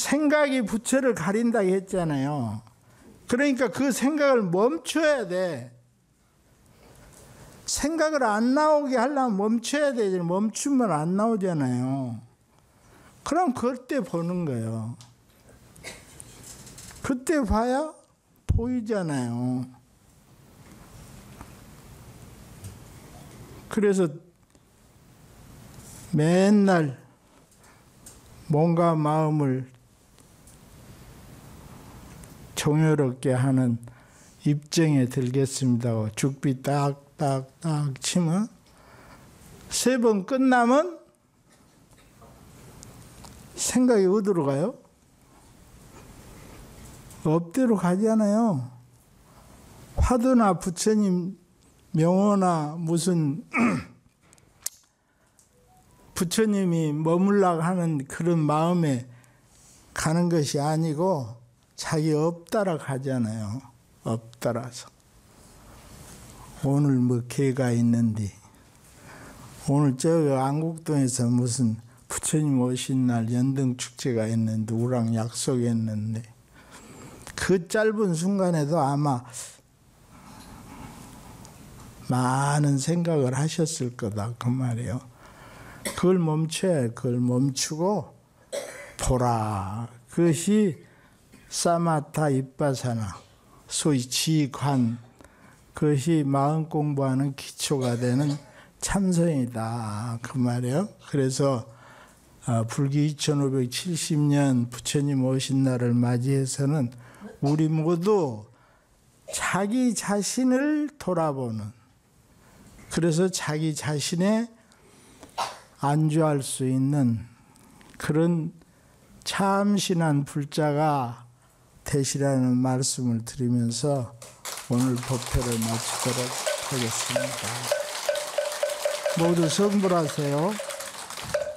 생각이 부처를 가린다고 했잖아요. 그러니까 그 생각을 멈춰야 돼. 생각을 안 나오게 하려면 멈춰야 되지. 멈추면 안 나오잖아요. 그럼 그때 보는 거예요. 그때 봐야 보이잖아요. 그래서 맨날 몸과 마음을 정요롭게 하는 입정에 들겠습니다. 죽비 딱딱딱 치면 3번 끝나면 생각이 어디로 가요? 업대로 가잖아요. 화두나 부처님 명호나 무슨 부처님이 머물라고 하는 그런 마음에 가는 것이 아니고 자기 업 따라 가잖아요. 업 따라서. 오늘 뭐 개가 있는데 오늘 저 안국동에서 무슨 부처님 오신 날 연등축제가 있는데 우랑 약속했는데 그 짧은 순간에도 아마 많은 생각을 하셨을 거다 그 말이에요. 그걸 멈춰야 해. 그걸 멈추고 보라. 그것이 사마타 윗바사나 소위 지관, 그것이 마음 공부하는 기초가 되는 참선이다 그 말이에요. 그래서 불기 2570년 부처님 오신 날을 맞이해서는 우리 모두 자기 자신을 돌아보는, 그래서 자기 자신에 안주할 수 있는 그런 참신한 불자가 되시라는 말씀을 드리면서 오늘 법회를 마치도록 하겠습니다. 모두 성불하세요.